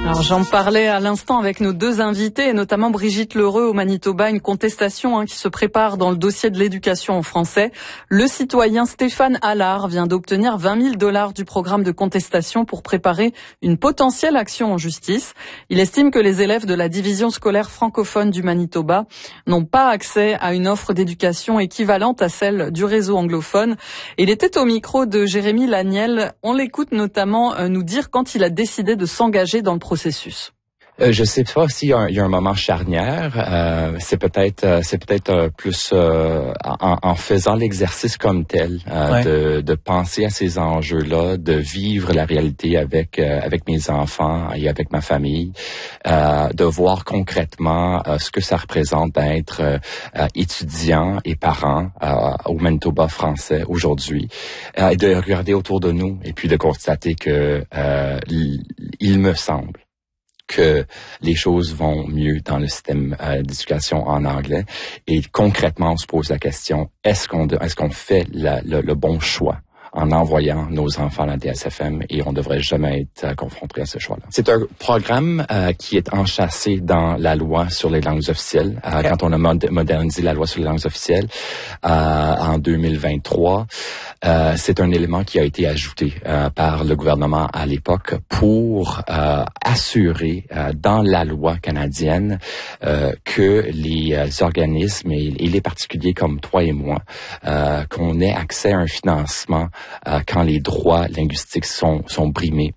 Alors j'en parlais à l'instant avec nos deux invités, et notamment Brigitte Lheureux au Manitoba, une contestation qui se prépare dans le dossier de l'éducation en français. Le citoyen Stéphane Allard vient d'obtenir 20 000 $ du programme de contestation pour préparer une potentielle action en justice. Il estime que les élèves de la division scolaire francophone du Manitoba n'ont pas accès à une offre d'éducation équivalente à celle du réseau anglophone. Il était au micro de Jérémy Laniel. On l'écoute notamment nous dire quand il a décidé de s'engager dans le processus. Je sais pas s'il y a un moment charnière. C'est peut-être plus en faisant l'exercice comme tel, de penser à ces enjeux-là, de vivre la réalité avec mes enfants et avec ma famille, de voir concrètement ce que ça représente d'être étudiant et parent au Manitoba français aujourd'hui, et de regarder autour de nous et puis de constater que il me semble que les choses vont mieux dans le système d'éducation en anglais. Et concrètement, on se pose la question, est-ce qu'on fait le bon choix en envoyant nos enfants à la DSFM, et on ne devrait jamais être confronté à ce choix-là. C'est un programme qui est enchâssé dans la loi sur les langues officielles, quand on a modernisé la loi sur les langues officielles en 2023. C'est un élément qui a été ajouté par le gouvernement à l'époque pour assurer dans la loi canadienne que les organismes et les particuliers comme toi et moi, qu'on ait accès à un financement quand les droits linguistiques sont brimés